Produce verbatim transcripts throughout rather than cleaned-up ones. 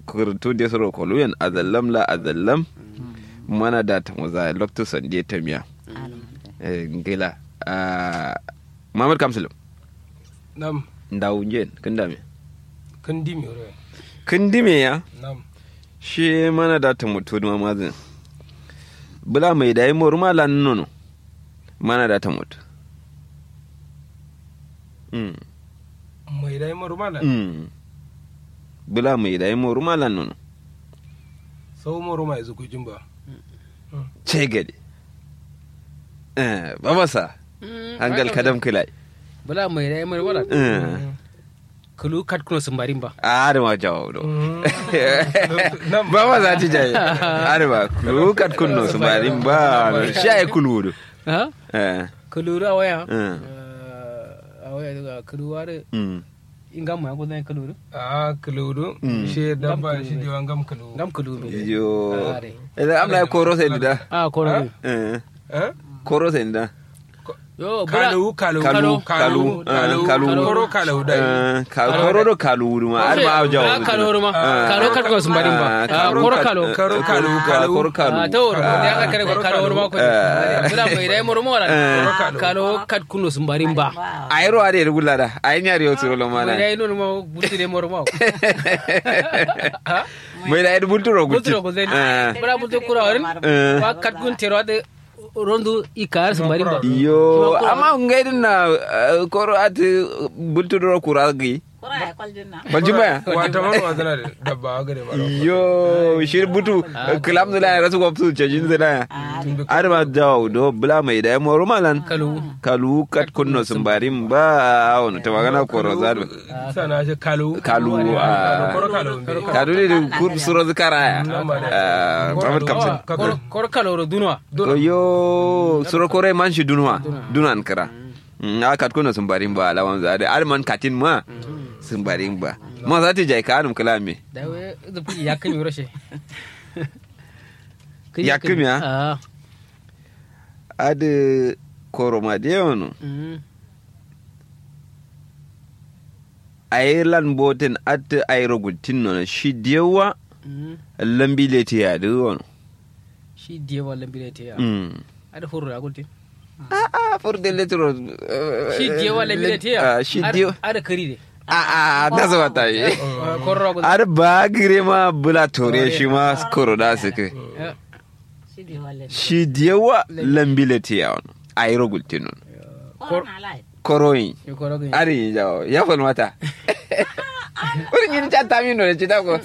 kurtu de soro koluyen azallam la azallam mana da ta muza lokto sande ta miya eh ngila ah Muhammad Kamsul nam ndawu njen kanda me kandi mi ore kandi me ya nam shi mana da ta mutu ma mazin bula mai dai moruma lan nono mana da ta mutu mm mai dai moruma lan mm bula mai dai moruma lan nono sau moruma izu ku jimba cegede eh babasa hangal kadam kilai bula mai dai moruma lan eh kulu kat kuno sumbarin ba ada ma jawo do baba za ta jaye ada ba kulu kat kunno sumbarin ba shay kulu do ha eh kulu ra waya eh awaya daga kulu ware mm ingam ma ko zan kulu a kuludu shi dabba shi diwan gam kulu ngam kulu yo ila amna koro sai da ah koro eh eh koro sai da yo bula kalu kalu kalu kalu kalu koro kalu dai koro do kalu ma alma jawo kalu ma kalu kat ko sumbarin ba koro kalu koro kalu kalu koro kalu to da aka kare kalu ma ko bula mai dai moro mora kalu kat kuno sumbarin ba ayro ade regular da aynya riyo suro lo mana mai dai no ma bulti de moro ma mai dai bultu ro bulti ro ko zai bula bulti kura warin wa kat gun tero de rondu ikar sumbarin ba yo amma ngaidin na koro at bultu ro kuragi Kura kwaljina. kwaljima ya wata ma wazana da dabba gare ba yo shi butu kalam da la rasu ko su cejin da ya arma dawo do bula mai da mo rumalan kalu kalu kat kunno sumbarin ba wani ta magana koro zado sana shi kalu kalu koro kalu kalu ne kur suro zakara ya Muhammad Kamsul kor kalu dunwa yo suro kore man shi dunwa dunan kara na kat kunno sumbarin ba lawan zade arman katin ma sumbarin ba ma za ta jai ka anum kalame da we zufi ya kami roshe ya kami ya ah ade koroma de wono Ireland boten at ayro gultin no shi dewa lambi leti ya de wono shi dewa lambi leti ya mm ada furu ya gultin ah ah for de letro shi dewa lambi leti ya shi dewa ada kari de ah ah da zo ta yi korro gultin ar ba gire ma bula tore shi ma koro da suke shi dewa lambi leti ya wono ayro gultin no koroyin ari jawo ya fal mata wurin yin ta ta min da ci ta ko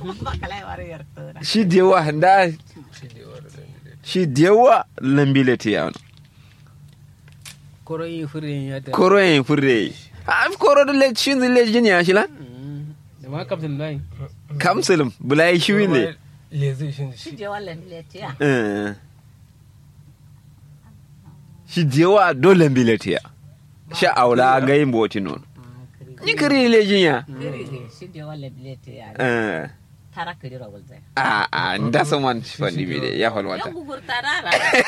shi dewa handa shi dewa lambile ti yawon koroyin furre ya ta koroyin furre am koro da le shin le jin ya shi la da ma kamsul lai kamsul bulai shi wile le zai shi Shi dewa lambile ti ya. eh shi dewa do lambile ti ya sha aula ga yin boti non ni kiri le jin ya Shi dewa lambile ti ya. eh Tara kiri ro gulzai. a a nda someone fandi mi de ya fal mata Yan gugur tarara.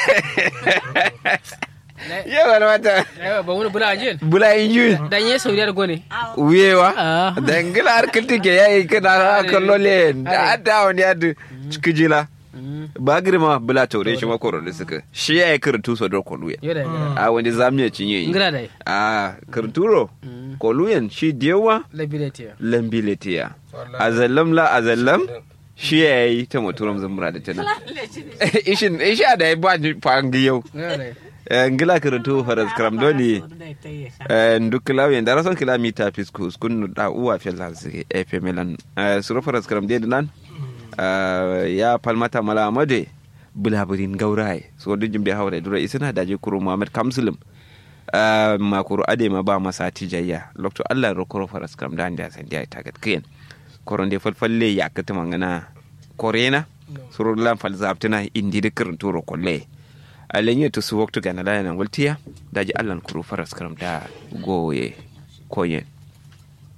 ya fal mata ba wani bula ajin bula yin yi dan ye sauriyar gone uyewa ah dangila har kiltike yayi kana kallo le da da wani adu cikijila ba girma bula taure shi makoro da suka shi yayi kirtu so do koluya yoda a wani zamiya cinye ngira dai a kirturo koluyan shi dewa lambi leti ya lambiletiya azallam la azallam shi yayi ta motorom zamura da tana ishin isha da ya ba fangi yau ngila kirtu faras kram doli nduk lawi ndara son kilomita fiskus kun da uwa fel hansi efemelan suro faras kram de nan ya palmata mala amade bulaburin gaurai so dujum de hawre dura isina daje kuro Muhammad Kamsulum makuru ade ma ba masa tijayya lokto Allah rokoro faras kram da nda san dia tagat kiyen koronde falfalle ya kata mangana korena suro lan fal zaptina indi de kirtu ro kolle alenye to su waktu gana la na waltiya daji Allah kuro faras kram da goye koyen